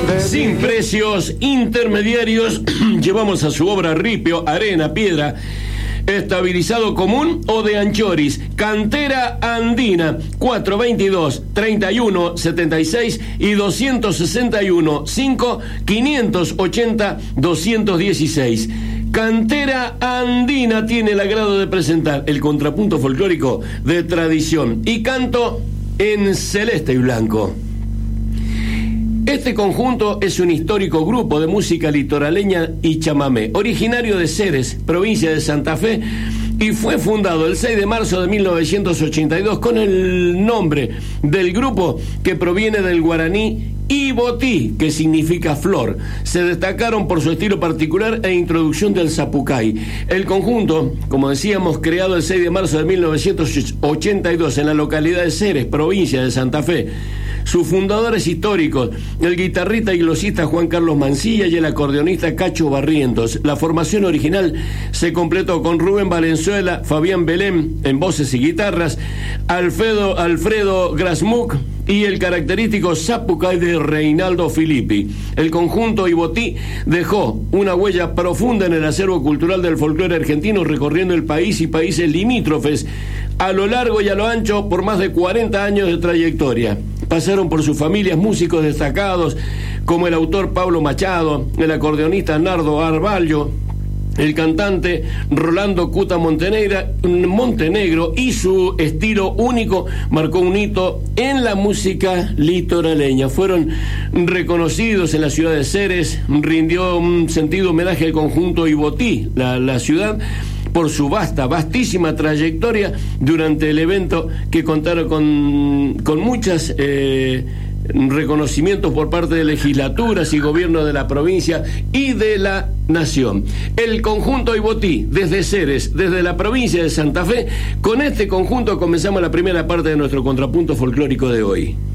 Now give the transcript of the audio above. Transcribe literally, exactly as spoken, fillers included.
Sin precios intermediarios, llevamos a su obra ripio, arena, piedra, estabilizado común o de anchoris. Cantera Andina, cuatro veintidós, treinta y uno, setenta y seis y doscientos sesenta y uno, cinco, quinientos ochenta, doscientos dieciséis. Cantera Andina tiene el agrado de presentar el contrapunto folclórico de tradición y canto en celeste y blanco. Este conjunto es un histórico grupo de música litoraleña y chamamé, originario de Ceres, provincia de Santa Fe, y fue fundado el seis de marzo de mil novecientos ochenta y dos con el nombre del grupo que proviene del guaraní Ibotí, que significa flor. Se destacaron por su estilo particular e introducción del zapucay. El conjunto, como decíamos, creado el seis de marzo de mil novecientos ochenta y dos en la localidad de Ceres, provincia de Santa Fe. Sus fundadores históricos, el guitarrista y glosista Juan Carlos Mancilla y el acordeonista Cacho Barrientos. La formación original se completó con Rubén Valenzuela, Fabián Belén en voces y guitarras, Alfredo, Alfredo Grasmuc y el característico zapucay de Reinaldo Filippi. El conjunto Ibotí dejó una huella profunda en el acervo cultural del folclore argentino, recorriendo el país y países limítrofes a lo largo y a lo ancho por más de cuarenta años de trayectoria. Pasaron por sus familias músicos destacados como el autor Pablo Machado, el acordeonista Nardo Arballo, el cantante Rolando Cuta Montenegro, Montenegro, y su estilo único marcó un hito en la música litoraleña. Fueron reconocidos en la ciudad de Ceres, rindió un sentido homenaje al conjunto Ibotí, la, la ciudad, por su vasta, vastísima trayectoria durante el evento, que contaron con, con muchas eh, reconocimientos por parte de legislaturas y gobierno de la provincia y de la nación. El conjunto Ibotí, desde Ceres, desde la provincia de Santa Fe. Con este conjunto comenzamos la primera parte de nuestro contrapunto folclórico de hoy.